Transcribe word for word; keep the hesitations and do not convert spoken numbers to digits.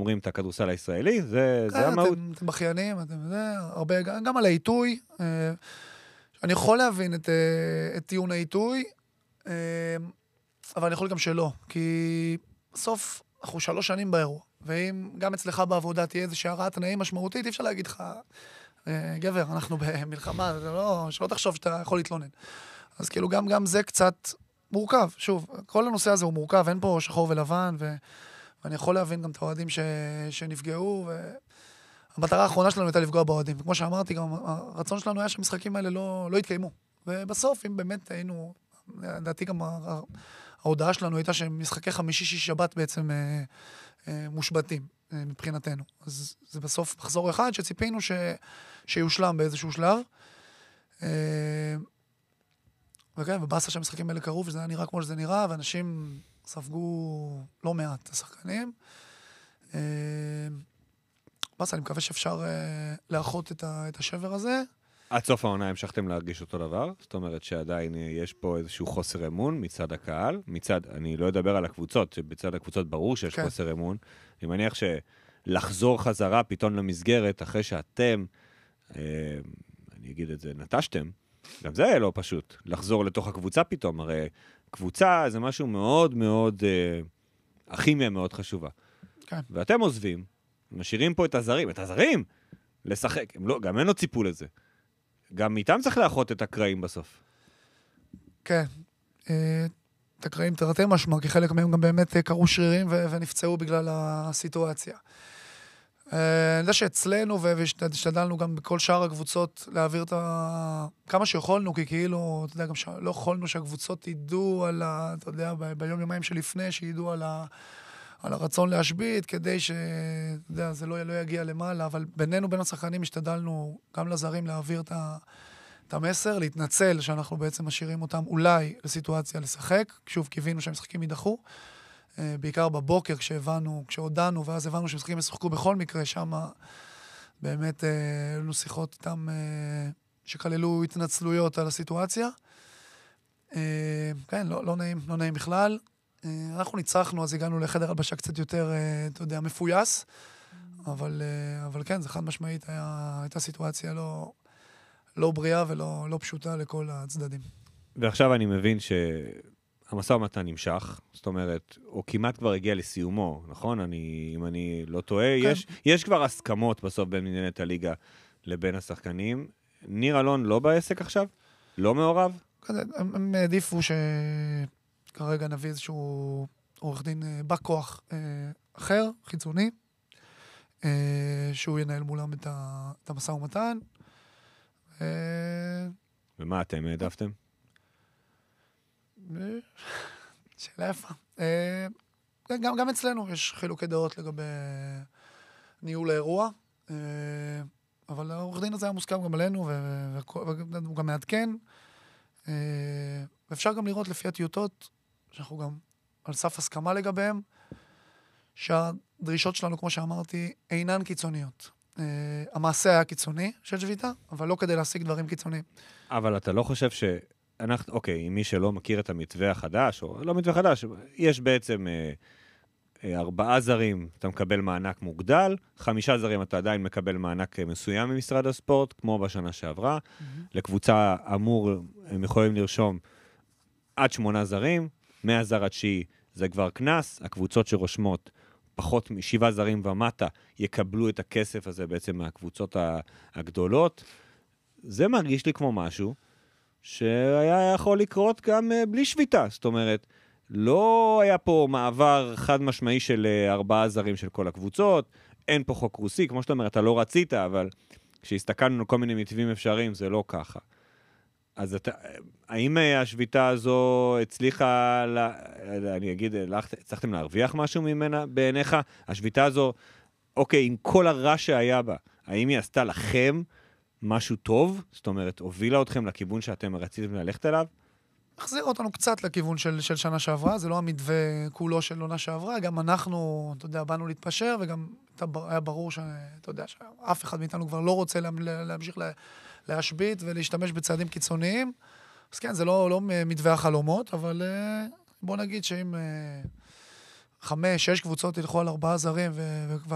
שומרים את הכדורסל הישראלי, זה, זה המהות. אתם, אתם בכיינים, אתם, זה, הרבה, גם על העיתוי, אני יכול להבין את, את טיעון העיתוי, אבל אני יכול גם שלא, כי בסוף אנחנו שלוש שנים באירוע, ואם גם אצלך בעבודה תהיה איזושהי הרעת תנאים משמעותית, אי אפשר להגיד לך, גבר, אנחנו במלחמה, זה לא, שלא תחשוב שאתה יכול להתלונן. אז כאילו גם, גם זה קצת מורכב, שוב, כל הנושא הזה הוא מורכב, אין פה שחור ולבן, ו... ואני יכול להבין גם את האוהדים ש... שנפגעו, והמטרה האחרונה שלנו הייתה לפגוע באוהדים, וכמו שאמרתי, גם הרצון שלנו היה שהמשחקים האלה לא, לא יתקיימו. ובסוף, אם באמת היינו, לדעתי גם ההודעה שלנו הייתה שמשחקי חמישי, שיש שבת בעצם אה, אה, מושבתים אה, מבחינתנו. אז זה בסוף מחזור אחד שציפינו ש... שיושלם באיזשהו שלב. אה, וכן, ובאסה שהמשחקים האלה קרו, וזה היה נראה כמו שזה נראה, ואנשים ספגו לא מעט השחקנים. באסה, אני מקווה שאפשר לאחות את השבר הזה. עד סוף העונה המשכתם להרגיש אותו דבר? זאת אומרת שעדיין יש פה איזשהו חוסר אמון מצד הקהל, מצד, אני לא אדבר על הקבוצות, שבצד הקבוצות ברור שיש כן. חוסר אמון. אני מניח שלחזור חזרה פתאום למסגרת, אחרי שאתם, אה, אני אגיד את זה, נטשתם, גם זה היה לא פשוט, לחזור לתוך הקבוצה פתאום, הרי קבוצה זה משהו מאוד מאוד, אה, הכימיה מאוד חשובה. כן. ואתם עוזבים, משאירים פה את הזרים, את הזרים, לשחק, הם לא, גם אין לו ציפו לזה. גם איתם צריך לאחות את הקרעים בסוף. כן. את הקרעים תרתי משמע, כי חלק מהם גם באמת קרו שרירים ונפצעו בגלל הסיטואציה. אני יודע שאצלנו, והשתדלנו גם בכל שאר הקבוצות להעביר את ה... כמה שיכולנו, כי כאילו, אתה יודע, גם לא יכולנו שהקבוצות ידעו על ה... אתה יודע, ביום יומיים שלפני, שידעו על ה... על הרצון להשבית, כדי ש... אתה יודע, זה לא, לא יגיע למעלה, אבל בינינו, בין השחקנים, השתדלנו גם לזרים להעביר את, ה... את המסר, להתנצל שאנחנו בעצם משאירים אותם אולי לסיטואציה לשחק, שוב, קיווינו שהמשחקים יידחו, בעיקר בבוקר כשהבנו, כשהודענו, ואז הבנו שהמשחקים ישחקו בכל מקרה, שם באמת היו לנו שיחות איתם שכללו התנצלויות על הסיטואציה. כן, לא, לא נעים, לא נעים בכלל. אנחנו ניצחנו, אז הגענו לחדר הלבשה קצת יותר, אתה יודע, מפויס, אבל, אבל כן, זה חד משמעית, היה, הייתה סיטואציה לא, לא בריאה ולא לא פשוטה לכל הצדדים. ועכשיו אני מבין ש... המשא ומתן נמשך, זאת אומרת, או כמעט כבר הגיע לסיומו, נכון? אני, אם אני לא טועה, כן. יש, יש כבר הסכמות בסוף בין מדינת הליגה לבין השחקנים. ניר אלון לא בעסק עכשיו? לא מעורב? כזה, הם, הם העדיפו שכרגע נביא איזשהו עורך דין בא כוח אה, אחר, חיצוני, אה, שהוא ינהל מולם את, ה, את המשא ומתן. אה, ומה אתם העדפתם? שאלה יפה. גם, גם אצלנו יש חילוקי דעות לגבי ניהול האירוע, אבל העורך דין הזה היה מוסכם גם עלינו, והוא גם מעדכן. ואפשר גם לראות לפי הטיוטות, שאנחנו גם על סף הסכמה לגביהם, שהדרישות שלנו, כמו שאמרתי, אינן קיצוניות. המעשה היה קיצוני של שביתה, אבל לא כדי להשיג דברים קיצוניים. אבל אתה לא חושב ש... אנחנו, אוקיי, מי שלא מכיר את המתווה החדש, או לא מתווה חדש, יש בעצם אה, אה, ארבעה זרים, אתה מקבל מענק מוגדל, חמישה זרים אתה עדיין מקבל מענק מסוים ממשרד הספורט, כמו בשנה שעברה. Mm-hmm. לקבוצה אמור, הם יכולים לרשום עד שמונה זרים, מהזר התשיעי זה כבר כנס, הקבוצות שרושמות פחות משבעה זרים ומטה, יקבלו את הכסף הזה בעצם מהקבוצות הגדולות. זה מרגיש לי כמו משהו, שהיה יכול לקרות גם בלי שביתה. זאת אומרת, לא היה פה מעבר חד משמעי של ארבעה זרים של כל הקבוצות, אין פה חוק רוסי, כמו שאתה אומר, אתה לא רצית, אבל כשהסתכלנו על כל מיני מתווים אפשריים, זה לא ככה. אז אתה, האם השביתה הזו הצליחה, לה, אני אגיד, הצלחתם להרוויח משהו ממנה בעיניך? השביתה הזו, אוקיי, עם כל הרע שהיה בה, האם היא עשתה לכם משהו טוב? זאת אומרת, הובילה אתכם לכיוון שאתם רציתם ללכת אליו? החזיר אותנו קצת לכיוון של, של שנה שעברה, זה לא המתווה כולו של עונה שעברה, גם אנחנו, אתה יודע, באנו להתפשר, וגם היה ברור שאתה יודע, שאף אחד מאיתנו כבר לא רוצה להמשיך להשבית ולהשתמש בצעדים קיצוניים. אז כן, זה לא, לא מתווה החלומות, אבל בוא נגיד שאם חמש, שש קבוצות ילכו על ארבעה זרים, וכבר